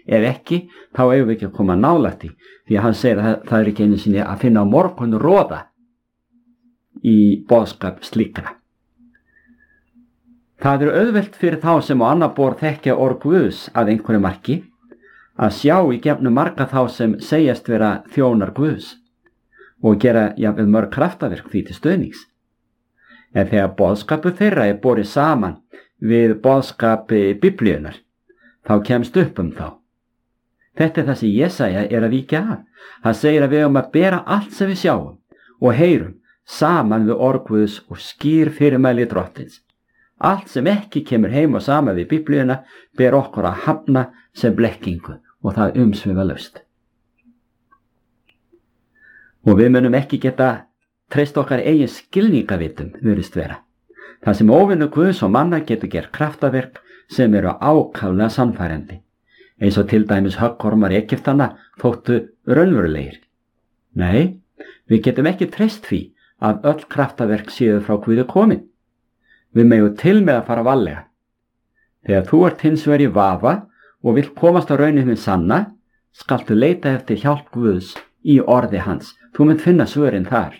Ef ekki, þá eigum við ekki að koma nálægt því að hann segir að það ekki einu sinni að finna morgun roða í boðskap slíkra. Það auðvelt fyrir þá sem á annað borð þekkja orð Guðs að einhverju marki að sjá í gegnum marga þá sem segjast vera þjónar Guðs og gera jafnvel mörg kraftaverk því til stuðnings. En þegar boðskapu þeirra borið saman við boðskapi Biblíunnar, þá kemst upp þá. Þetta það sem Jesaja að víkja að. Hann segir að við eigum að bera allt sem við sjáum og heyrum saman við orð Guðs og skýr fyrirmæli Drottins. Allt sem ekki kemur heim og saman við Biblíuna ber okkur að hafna sem blekkingu og það umsvifalaust. Og við munum ekki geta treyst okkar eigin skilningavitum, virðist vera. Það sem óvinur Guðs og manna getur gert kraftaverk sem eru ákaflega sannfærandi, eins og til dæmis höggormar Egyptanna þóttu raunverulegir. Nei, við getum ekki treyst því að öll kraftaverk séu frá Guði komin. Við megum til með að fara varlega. Þegar þú ert hins vegar í vafa og vill komast á raunin hins sanna, skaltu leita eftir hjálp Guðs í orði hans. Þú munt finna svörin þar.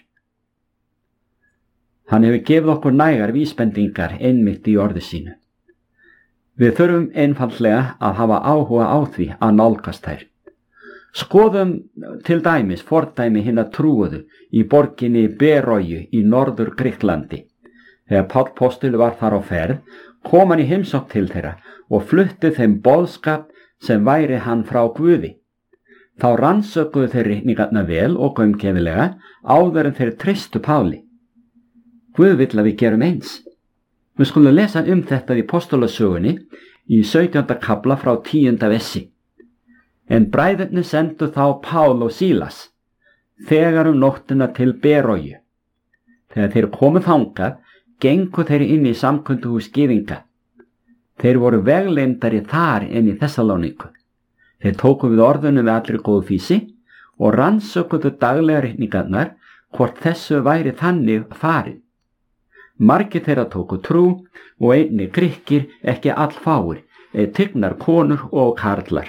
Hann hefur gefið okkur nægar vísbendingar einmitt í orði sínu. Við þurfum einfaldlega að hafa áhuga á því að nálgast þær. Skoðum til dæmis fordæmi hinna trúuðu í borginni Beroju í norður Grikklandi. Þegar Páll postuli var þar á ferð, kom hann í heimsókn til þeirra og flutti þeim boðskap sem væri hann frá Guði. Þá rannsökuðu þeir ritningarna vel og gaumgæfilega áður en þeir treystu Páli. Guð vill að við gerum eins. Við skulum lesa þetta í Postulasögunni í 17. kafla frá 10. versi. En bræðurnir sendu þá Pál og Sílas þegar nóttina til Beroju. Þegar þeir komu þangað, gengu þeir inn í samkunduhús gyðinga. Þeir voru vegleymdari þar en í Þessalóníku. Þeir tóku við orðunum við allri góðfýsi og rannsökuðu daglega ritningarnar hvort þessu væri þannig farið. Margir þeirra tóku trú og einnig Grikkir, ekki allfáir, tignar konur og karlar.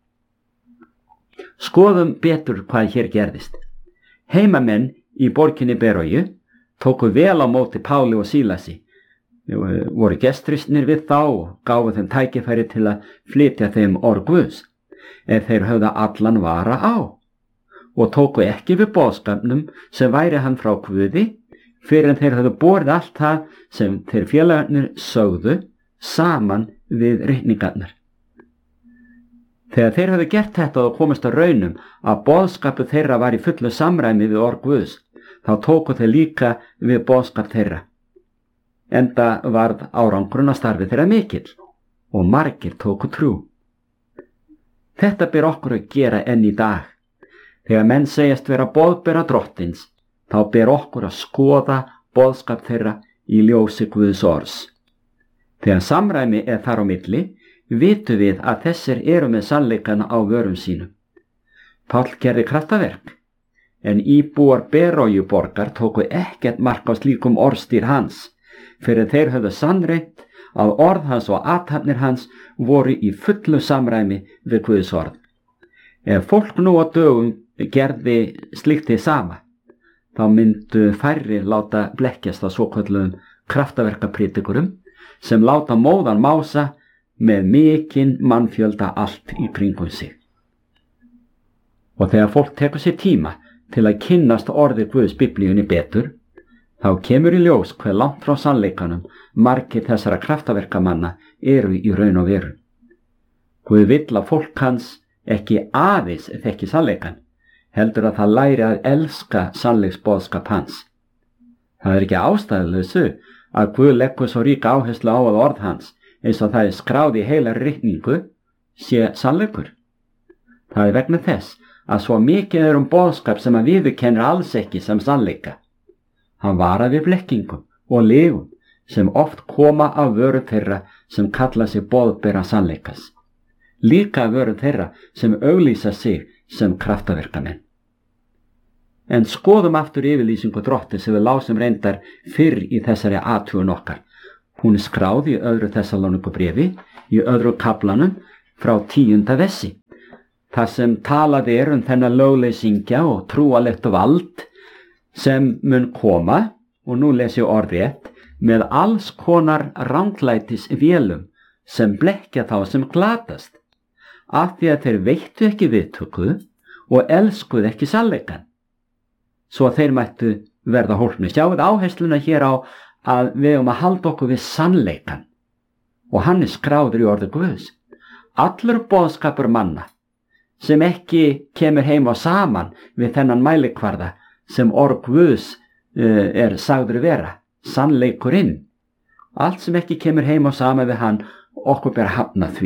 Skoðum betur hvað hér gerðist. Heimamenn í borginni Beroju tóku vel á móti Páli og Sílasi. Voru gestristnir við þá og gáfu þeim tækifæri til að flytja þeim orð Guðs, ef þeir höfðu allan vara á, og tóku ekki við boðskapnum sem væri hann frá Guði, fyrir en þeir höfðu borið allt það sem þeir félagarnir sögðu saman við ritningarnar. Þegar þeir höfðu gert þetta og komist á raunum að boðskapu þeirra var í fullu samræmi við orð Guðs, þá tóku þeir líka við boðskap þeirra. Enda varð árangurinn að starfi þeirra mikill og margir tóku trú. Þetta ber okkur að gera enn í dag. Þegar menn segjast vera boðbera Drottins, þá ber okkur að skoða boðskap þeirra í ljósi Guðs orðs. Þegar samræmi þar á milli, vitum við að þessir eru með sannleikana á vörum sínum. Páll gerði kraftaverk, en íbúar Beroju borgar tóku ekkert mark á slíkum orðstýr hans, fyrir þeir höfðu sannreynt að orð hans og athafnir hans voru í fullu samræmi við Guðs orð. Ef fólk nú á dögum gerði slíkt hið sama, þá myndu færri láta blekkjast að svokölluðum kraftaverkapredikurum sem láta móðan mása með mikinn mannfjölda allt í kringum sig. Og þegar fólk tekur sér tíma til að kynnast orði Guðs Biblíunni betur, þá kemur í ljós hve langt frá sannleikanum margir þessara kraftaverkamanna eru í raun og veru. Guð vill að fólk hans ekki aðeins þekki sannleikan, heldur að það læri að elska sannleiksboðskap hans. Það ekki ástæðuleysu að Guð leggur svo ríka áherslu á að orð hans, eins og það skráð í heila ritningu, sé sannleikur. Það vegna þess að svo mikið boðskap sem að viðurkennir alls ekki sem sannleika. Hann varar við blekkingum og legum sem oft koma af vöru þeirra sem kalla sig boðbera sannleikas. Líka vöru þeirra sem auglýsa sig sem kraftaverkamenn. En skoðum aftur yfirlýsingu Drottins sem við lásum reyndar fyrr í þessari athugun okkar. Hún skráð í öðru Þessalóníkubréfi, í öðru kaflanum frá 10. versi. Það sem talað þennan lögleysingja og trúalegt vald sem mun koma, og nú les ég orðrétt, með alls konar ranglætis vélum sem blekkja þá sem glatast, af því að þeir veittu ekki viðtöku og elskuðu ekki sannleikann, svo að þeir mættu verða hólpnir. Sjáuð áhersluna hér á að við að halda okkur við sannleikann, og hann skráður í orði Guðs. Allur boðskapur manna sem ekki kemur heim og saman við þennan mælikvarða sem orð Guðs sagður vera, sannleikurinn. Allt sem ekki kemur heim og saman við hann, okkur ber hafna því.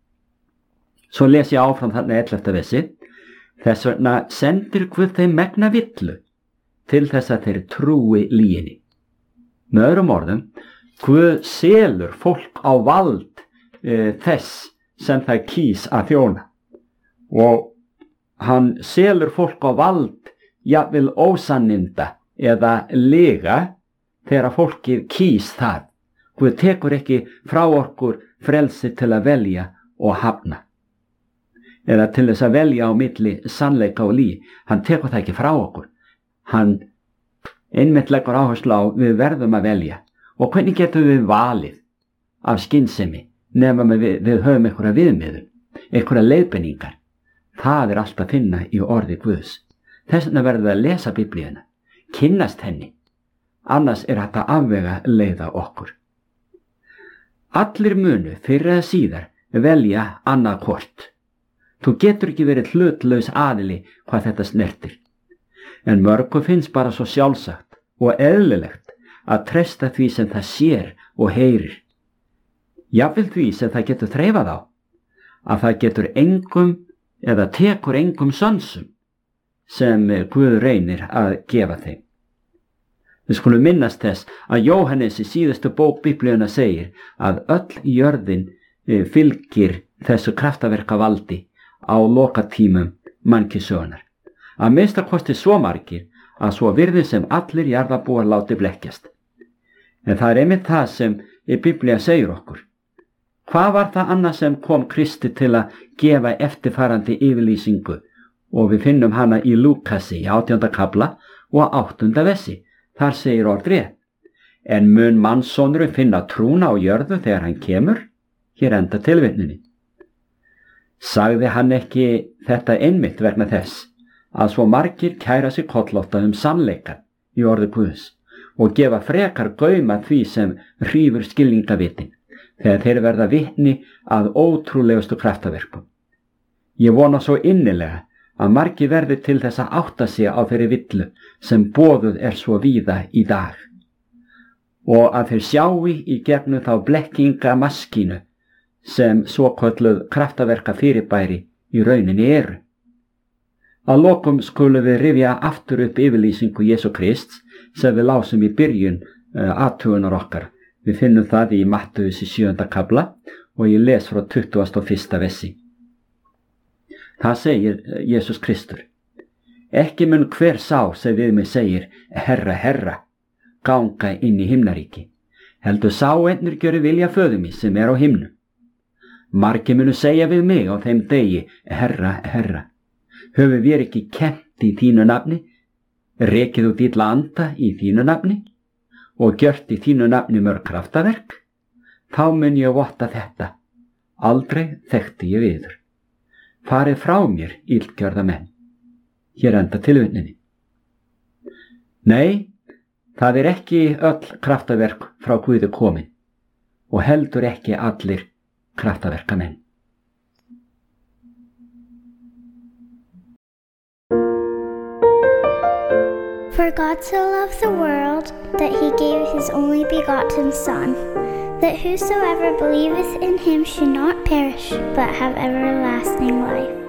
Svo les ég áfram þarna 11. versi. Þess vegna sendir Guð þeim megna villu til þess að þeir trúi lyginni. Með öðrum orðum, Guð selur fólk á vald þess sem það kýs að þjóna. Og hann selur fólk á vald jafnvel ósanninda eða lyga þegar fólkið kýs það. Guð tekur ekki frá okkur frelsi til að velja og hafna, eða til þess að velja á milli sannleika og lygi. Hann tekur það ekki frá okkur. Hann einmitt leggur áherslu á við verðum að velja. Og hvernig getum við valið af skynsemi nema við höfum einhverja viðmiðun, einhverja leiðbeiningar? Það allt að finna í orði Guðs. Þess vegna verðum við að lesa Biblíuna, kynnast henni, annars hægt að afvega leiða okkur. Allir munu fyrr eða síðar velja annað hvort. Þú getur ekki verið hlutlaus aðili hvað þetta snertir. En mörgu finnst bara svo sjálfsagt og eðlilegt að treysta því sem það sér og heyrir. Jafnvel því sem það getur þreifað á, að það getur engum eða tekur engum sönsum sem Guð reynir að gefa þeim. Við skulum minnast þess að Jóhannes í síðustu bók Biblíuna segir að öll jörðin fylgir þessu kraftaverka valdi á lokatímum mannkynssögunnar. Að minnsta kosti svo margir að svo virði sem allir jarðarbúar láti blekkjast. En það einmitt það sem Biblía segir okkur. Hvað var það annað sem kom Kristi til að gefa eftirfarandi yfirlýsingu, og við finnum hana í Lúkasi í 18. kafla og 8. versi. Þar segir orðrétt: En mun mannssonurinn finna trúna á jörðu þegar hann kemur? Hér enda tilvitnunin. Sagði hann ekki þetta einmitt vegna þess að svo margir kæra sig kollótta sannleikann í orði Guðs og gefa frekar gaum að því sem hrífur skilningavitin, þegar þeir verða vitni að ótrúlegustu kraftaverkum. Ég vona svo innilega að margir verði til þess að átta sig á þeirri villu sem boðuð svo víða í dag, og að þeir sjái í gegnum þá blekkinga maskínu sem svokölluð kraftaverka fyrirbæri í rauninni eru. Að lokum skulum við rifja aftur upp yfirlýsingu Jesú Krists sem við lásum í byrjun athugunar okkar. Við finnum það í Mattheus í 7. kafla og ég les frá 21. versi. Það segir Jesús Kristur: Ekki mun hver sá sem við mig segir, Herra, Herra, ganga inn í himnaríki, heldur sá einnur gjöri vilja föður míns sem á himnum. Margir munu segja við mig á þeim degi, Herra, Herra, höfum við ekki kennt í þínu nafni, rekið út illa anda í þínu nafni og gjört í þínu nafni mörg kraftaverk? Þá mun ég votta þetta: aldrei þekkti ég yður. Farið frá mér, illgjörða menn. Hér enda tilvitnunin. Nei, það ekki öll kraftaverk frá Guði komin og heldur ekki allir kraftaverkamenn. For God so loved the world, that he gave his only begotten Son, that whosoever believeth in him should not perish, but have everlasting life.